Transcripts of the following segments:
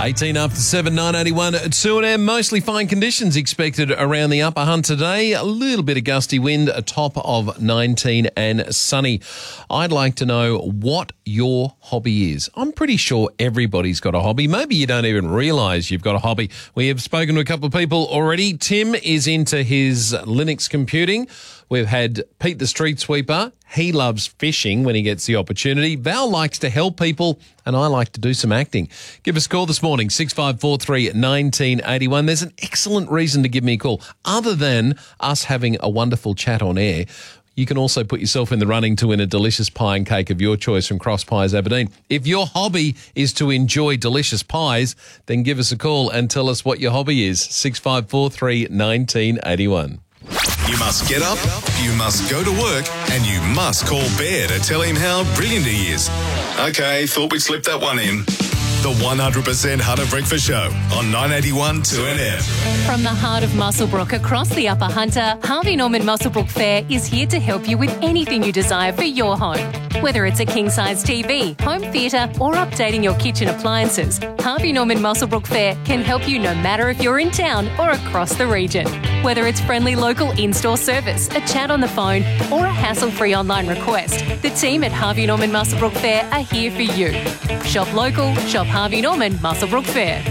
18 after 7, 981 at 2am. Mostly fine conditions expected around the upper hunt today. A little bit of gusty wind, a top of 19 and sunny. I'd like to know what your hobby is. I'm pretty sure everybody's got a hobby. Maybe you don't even realise you've got a hobby. We have spoken to a couple of people already. Tim is into his Linux computing. We've had Pete the street sweeper. He loves fishing when he gets the opportunity. Val likes to help people, and I like to do some acting. Give us a call this morning, 6543 1981. There's an excellent reason to give me a call. Other than us having a wonderful chat on air, you can also put yourself in the running to win a delicious pie and cake of your choice from Cross Pies Aberdeen. If your hobby is to enjoy delicious pies, then give us a call and tell us what your hobby is. 6543 1981. You must get up, you must go to work, and you must call Bear to tell him how brilliant he is. Okay, thought we'd slip that one in. The 100% Hunter Breakfast Show on 981 2NF. From the heart of Muswellbrook across the Upper Hunter, Harvey Norman Muswellbrook Fair is here to help you with anything you desire for your home. Whether it's a king-size TV, home theatre or updating your kitchen appliances, Harvey Norman Muswellbrook Fair can help you no matter if you're in town or across the region. Whether it's friendly local in-store service, a chat on the phone or a hassle-free online request, the team at Harvey Norman Muswellbrook Fair are here for you. Shop local, shop Harvey Norman Muswellbrook Fair.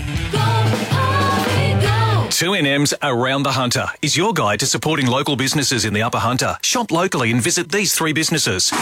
2NM's Around the Hunter is your guide to supporting local businesses in the Upper Hunter. Shop locally and visit these 3 businesses.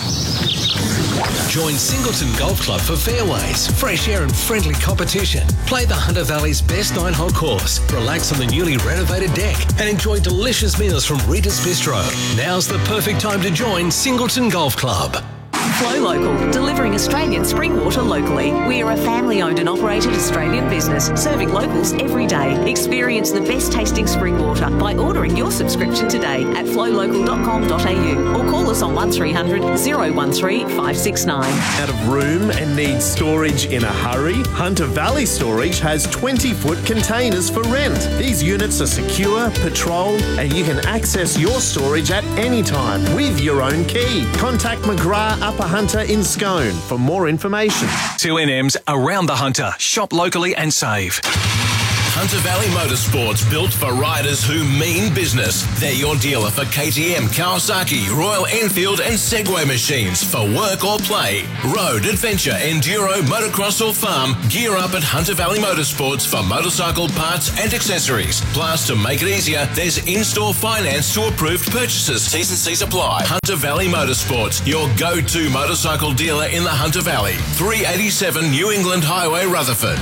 Join Singleton Golf Club for fairways, fresh air and friendly competition. Play the Hunter Valley's best 9-hole course, relax on the newly renovated deck and enjoy delicious meals from Rita's Bistro. Now's the perfect time to join Singleton Golf Club. Flow Local, delivering Australian spring water locally. We are a family-owned and operated Australian business, serving locals every day. Experience the best tasting spring water by ordering your subscription today at flowlocal.com.au or call us on 1300 013 569. Out of room and need storage in a hurry? Hunter Valley Storage has 20-foot containers for rent. These units are secure, patrolled, and you can access your storage at any time with your own key. Contact McGrath Upper Hunter in Scone for more information. 2NM's Around the Hunter. Shop locally and save. Hunter Valley Motorsports, built for riders who mean business. They're your dealer for KTM, Kawasaki, Royal Enfield and Segway machines for work or play. Road, adventure, enduro, motocross or farm, gear up at Hunter Valley Motorsports for motorcycle parts and accessories. Plus, to make it easier, there's in-store finance to approved purchases. T's and C's apply. Hunter Valley Motorsports, your go-to motorcycle dealer in the Hunter Valley. 387 New England Highway, Rutherford.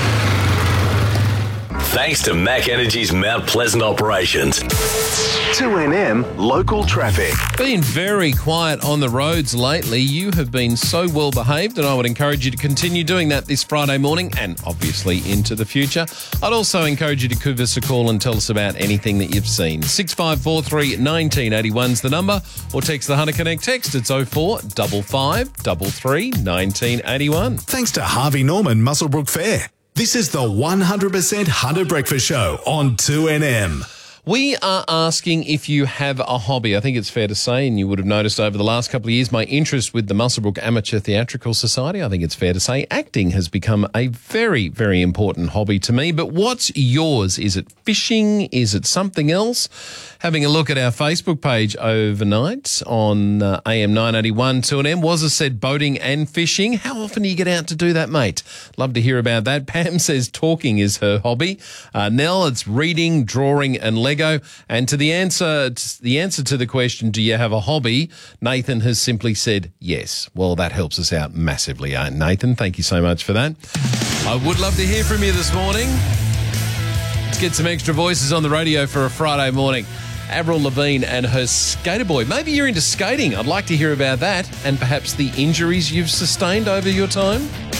Thanks to Mac Energy's Mount Pleasant operations. 2NM Local Traffic. Been very quiet on the roads lately. You have been so well behaved, and I would encourage you to continue doing that this Friday morning and obviously into the future. I'd also encourage you to give us a call and tell us about anything that you've seen. 6543 1981's the number, or text the Hunter Connect text. It's 0455 33 1981. Thanks to Harvey Norman Muswellbrook Fair. This is the 100% Hunter Breakfast Show on 2NM. We are asking if you have a hobby. I think it's fair to say, and you would have noticed over the last couple of years, my interest with the Muswellbrook Amateur Theatrical Society. I think it's fair to say acting has become a very, very important hobby to me. But what's yours? Is it fishing? Is it something else? Having a look at our Facebook page overnight on AM 981 2NM, Wazza said boating and fishing. How often do you get out to do that, mate? Love to hear about that. Pam says talking is her hobby. Nell, it's reading, drawing and Lego. And to the answer to the question, do you have a hobby? Nathan has simply said yes. Well, that helps us out massively, Nathan. Thank you so much for that. I would love to hear from you this morning. Let's get some extra voices on the radio for a Friday morning. Avril Lavigne and her Skater Boy. Maybe you're into skating. I'd like to hear about that and perhaps the injuries you've sustained over your time.